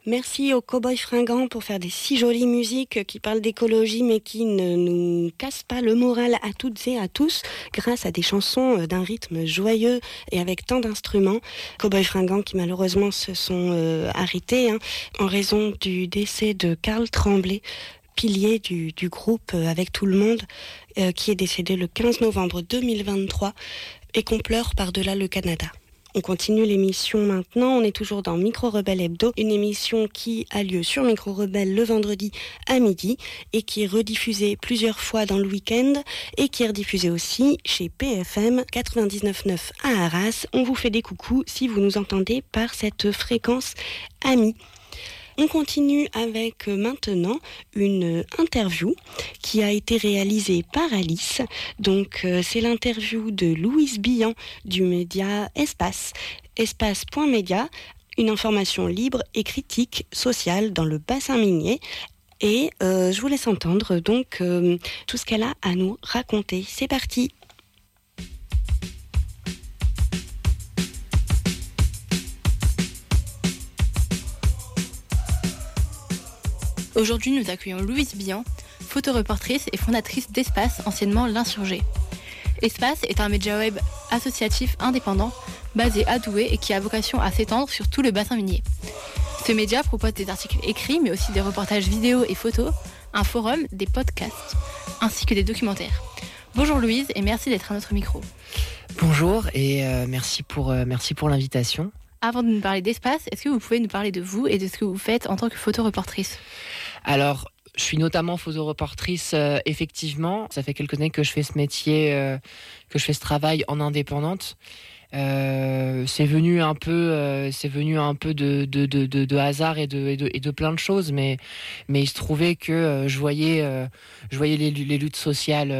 Merci aux Cowboys Fringants pour faire des si jolies musiques qui parlent d'écologie mais qui ne nous cassent pas le moral à toutes et à tous grâce à des chansons d'un rythme joyeux et avec tant d'instruments. Cowboys Fringants qui malheureusement se sont arrêtés en raison du décès de Karl Tremblay, pilier du groupe avec tout le monde, qui est décédé le 15 novembre 2023 et qu'on pleure par-delà le Canada. On continue l'émission maintenant, on est toujours dans Micro Rebelle Hebdo, une émission qui a lieu sur Micro Rebelle le vendredi à midi et qui est rediffusée plusieurs fois dans le week-end et qui est rediffusée aussi chez PFM 99.9 à Arras. On vous fait des coucous si vous nous entendez par cette fréquence amie. On continue avec maintenant une interview qui a été réalisée par Alice. Donc c'est l'interview de Louise Billan du média Espace, espace.media, une information libre et critique sociale dans le bassin minier. Et je vous laisse entendre donc tout ce qu'elle a à nous raconter. C'est parti. Aujourd'hui, nous accueillons Louise Billan, photoreportrice et fondatrice d'Espace, anciennement l'Insurgé. Espace est un média web associatif indépendant, basé à Douai et qui a vocation à s'étendre sur tout le bassin minier. Ce média propose des articles écrits, mais aussi des reportages vidéo et photos, un forum, des podcasts, ainsi que des documentaires. Bonjour Louise et merci d'être à notre micro. Bonjour et merci pour l'invitation. Avant de nous parler d'Espace, est-ce que vous pouvez nous parler de vous et de ce que vous faites en tant que photoreportrice ? Alors, je suis notamment photoreportrice, effectivement. Ça fait quelques années que je fais ce métier, que je fais ce travail en indépendante. C'est venu un peu de hasard et de plein de choses, mais il se trouvait que je voyais les luttes sociales,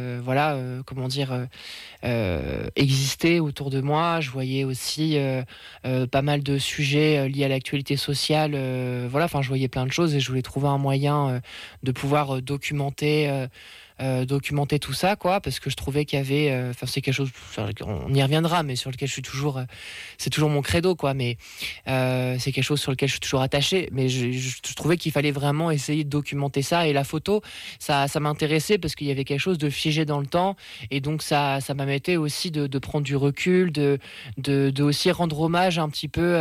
exister autour de moi. Je voyais aussi pas mal de sujets liés à l'actualité sociale. Je voyais plein de choses et je voulais trouver un moyen de pouvoir documenter tout ça, quoi, parce que je trouvais qu'il y avait, c'est quelque chose, on y reviendra, mais sur lequel je suis toujours, c'est toujours mon credo, quoi, mais c'est quelque chose sur lequel je suis toujours attaché, mais je trouvais qu'il fallait vraiment essayer de documenter ça, et la photo, ça m'intéressait parce qu'il y avait quelque chose de figé dans le temps, et donc ça m'amettait aussi de prendre du recul, de aussi rendre hommage un petit peu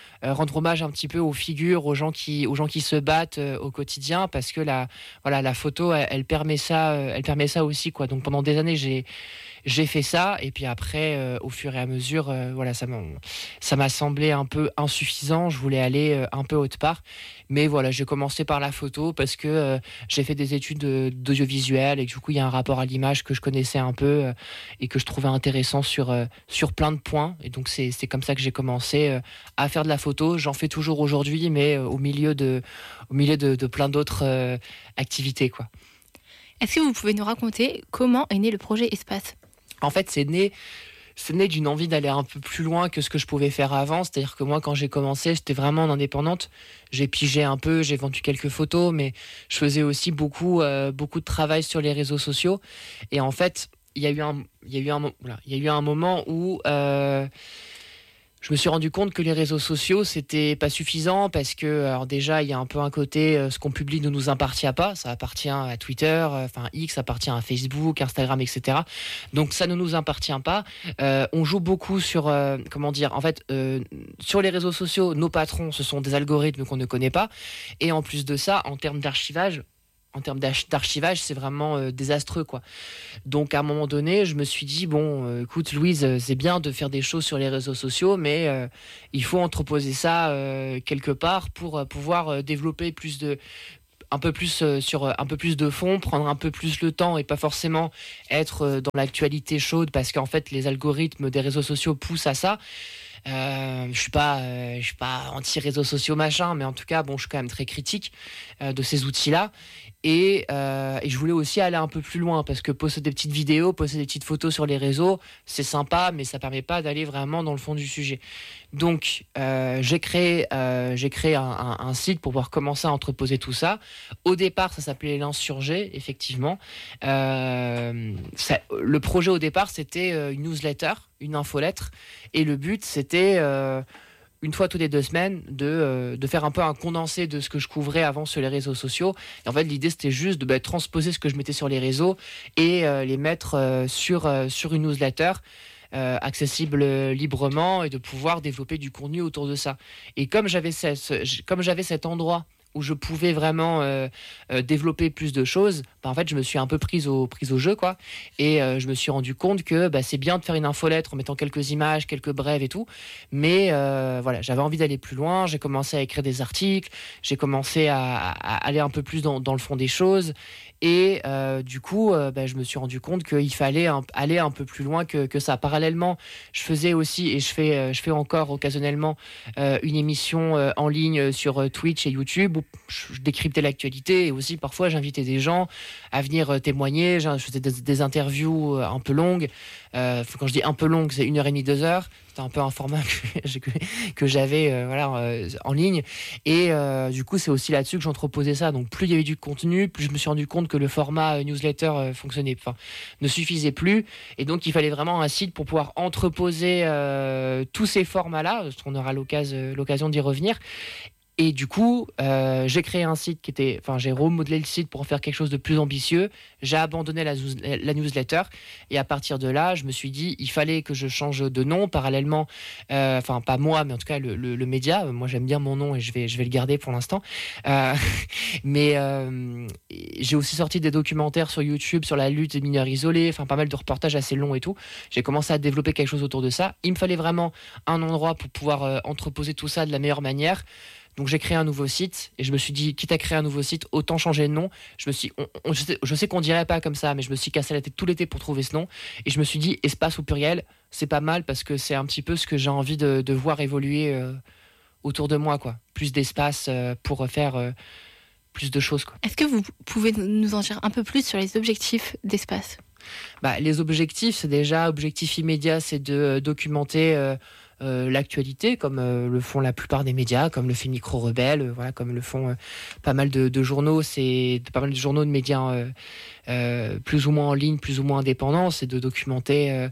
aux figures, aux gens qui se battent au quotidien, parce que la photo, elle permet ça aussi, quoi. Donc pendant des années, j'ai fait ça, et puis après, au fur et à mesure, ça m'a semblé un peu insuffisant. Je voulais aller un peu autre part, mais voilà, j'ai commencé par la photo parce que j'ai fait des études d'audiovisuel et que, du coup, il y a un rapport à l'image que je connaissais un peu et que je trouvais intéressant sur plein de points. Et donc c'est comme ça que j'ai commencé à faire de la photo. J'en fais toujours aujourd'hui, mais au milieu de plein d'autres activités, quoi. Est-ce que vous pouvez nous raconter comment est né le projet Espace ? En fait, c'est né d'une envie d'aller un peu plus loin que ce que je pouvais faire avant. C'est-à-dire que moi, quand j'ai commencé, j'étais vraiment en indépendante. J'ai pigé un peu, j'ai vendu quelques photos, mais je faisais aussi beaucoup de travail sur les réseaux sociaux. Et en fait, il y a eu un moment où je me suis rendu compte que les réseaux sociaux, c'était pas suffisant parce que, alors déjà, il y a un peu un côté, ce qu'on publie ne nous appartient pas. Ça appartient à Twitter, X, ça appartient à Facebook, Instagram, etc. Donc, ça ne nous appartient pas. On joue beaucoup sur, sur les réseaux sociaux, nos patrons, ce sont des algorithmes qu'on ne connaît pas. Et en plus de ça, en termes d'archivage, c'est vraiment désastreux, quoi. Donc à un moment donné, je me suis dit écoute Louise, c'est bien de faire des choses sur les réseaux sociaux, mais il faut entreposer ça quelque part pour pouvoir développer un peu plus de fond, prendre un peu plus le temps et pas forcément être dans l'actualité chaude, parce qu'en fait les algorithmes des réseaux sociaux poussent à ça. Je suis pas anti-réseaux sociaux machin, mais en tout cas, je suis quand même très critique de ces outils-là. Et je voulais aussi aller un peu plus loin, parce que poster des petites vidéos, poster des petites photos sur les réseaux, c'est sympa, mais ça permet pas d'aller vraiment dans le fond du sujet. Donc, j'ai créé un site pour pouvoir commencer à entreposer tout ça. Au départ, ça s'appelait l'Insurgé, effectivement. Le projet au départ, c'était une newsletter, une infolettre, et le but, c'était une fois toutes les 2 semaines, de faire un peu un condensé de ce que je couvrais avant sur les réseaux sociaux. Et en fait, l'idée, c'était juste de transposer ce que je mettais sur les réseaux et les mettre sur une newsletter accessible librement et de pouvoir développer du contenu autour de ça. Et comme j'avais cet endroit où je pouvais vraiment développer plus de choses, en fait, je me suis un peu prise au jeu, quoi. Et je me suis rendu compte que c'est bien de faire une infolettre en mettant quelques images, quelques brèves et tout. Mais voilà, j'avais envie d'aller plus loin. J'ai commencé à écrire des articles. J'ai commencé à aller un peu plus dans le fond des choses. Et du coup, je me suis rendu compte qu'il fallait aller un peu plus loin que ça. Parallèlement, je faisais aussi, et je fais encore occasionnellement, une émission en ligne sur Twitch et YouTube où je décryptais l'actualité et aussi parfois j'invitais des gens à venir témoigner. Je faisais des interviews un peu longues. Quand je dis un peu longue, c'est 1h30, 2 heures. C'était un peu un format que j'avais en ligne. Et du coup, c'est aussi là-dessus que j'entreposais ça. Donc, plus il y avait du contenu, plus je me suis rendu compte que le format newsletter ne suffisait plus. Et donc, il fallait vraiment un site pour pouvoir entreposer tous ces formats-là. On aura l'occasion d'y revenir. Et du coup, j'ai créé un site j'ai remodelé le site pour en faire quelque chose de plus ambitieux. J'ai abandonné la newsletter. Et à partir de là, je me suis dit, il fallait que je change de nom parallèlement. Pas moi, mais en tout cas, le média. Moi, j'aime bien mon nom et je vais le garder pour l'instant. Mais j'ai aussi sorti des documentaires sur YouTube sur la lutte des mineurs isolés. Pas mal de reportages assez longs et tout. J'ai commencé à développer quelque chose autour de ça. Il me fallait vraiment un endroit pour pouvoir entreposer tout ça de la meilleure manière. Donc j'ai créé un nouveau site et je me suis dit, quitte à créer un nouveau site, autant changer de nom. Je sais qu'on dirait pas comme ça, mais je me suis cassé la tête tout l'été pour trouver ce nom. Et je me suis dit, espace au pluriel, c'est pas mal parce que c'est un petit peu ce que j'ai envie de voir évoluer autour de moi, quoi. Plus d'espace pour faire plus de choses, quoi. Est-ce que vous pouvez nous en dire un peu plus sur les objectifs d'espace ? Les objectifs, c'est déjà, objectif immédiat, c'est de documenter l'actualité, comme le font la plupart des médias, comme le fait Micro Rebelle, comme le font pas mal de journaux, pas mal de journaux de médias plus ou moins en ligne, plus ou moins indépendants, c'est de documenter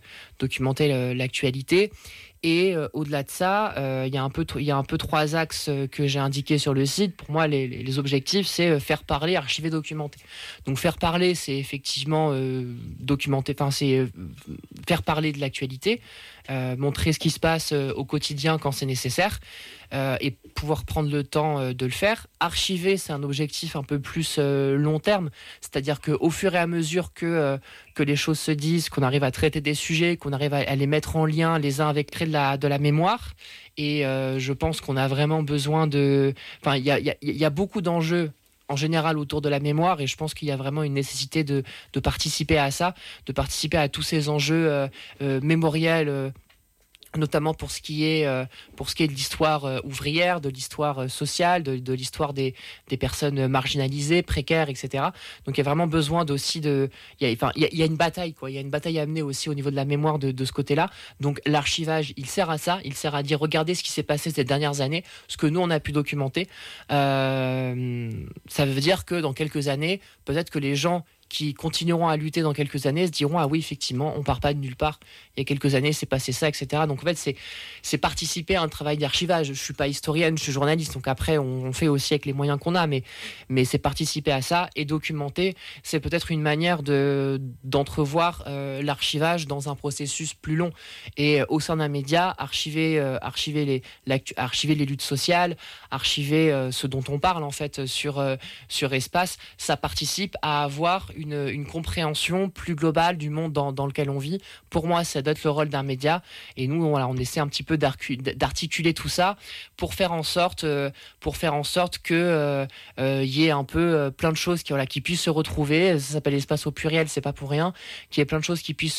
l'actualité. Et au-delà de ça, il y a un peu 3 axes que j'ai indiqués sur le site. Pour moi, les objectifs, c'est faire parler, archiver, documenter. Donc faire parler, c'est effectivement documenter, c'est faire parler de l'actualité, montrer ce qui se passe au quotidien quand c'est nécessaire. Et pouvoir prendre le temps de le faire. Archiver, c'est un objectif un peu plus long terme, c'est-à-dire qu'au fur et à mesure que les choses se disent, qu'on arrive à traiter des sujets, qu'on arrive à les mettre en lien les uns avec de la mémoire. Et je pense qu'on a vraiment besoin de... il y a beaucoup d'enjeux en général autour de la mémoire et je pense qu'il y a vraiment une nécessité de participer à ça, de participer à tous ces enjeux mémoriels, notamment pour ce qui est de l'histoire ouvrière, de l'histoire sociale, de l'histoire des personnes marginalisées, précaires, etc. Donc il y a vraiment besoin il y a une bataille, quoi. Il y a une bataille à mener aussi au niveau de la mémoire de ce côté-là. Donc l'archivage, il sert à ça, il sert à dire regardez ce qui s'est passé ces dernières années, ce que nous on a pu documenter. Ça veut dire que dans quelques années, peut-être que les gens qui continueront à lutter dans quelques années se diront ah oui, effectivement, on part pas de nulle part. Il y a quelques années, c'est passé ça, etc. Donc en fait, c'est participer à un travail d'archivage. Je suis pas historienne, je suis journaliste, donc après on fait aussi avec les moyens qu'on a, mais c'est participer à ça et documenter. C'est peut-être une manière d'entrevoir l'archivage dans un processus plus long. Et au sein d'un média, archiver les luttes sociales, archiver ce dont on parle en fait sur espace, ça participe à avoir une compréhension plus globale du monde dans lequel on vit. Pour moi, ça doit être le rôle d'un média. Et nous, on essaie un petit peu d'articuler tout ça pour faire en sorte que y ait un peu plein de choses qui puissent se retrouver. Ça s'appelle espace au pluriel, c'est pas pour rien. Qu'il y ait plein de choses qui puissent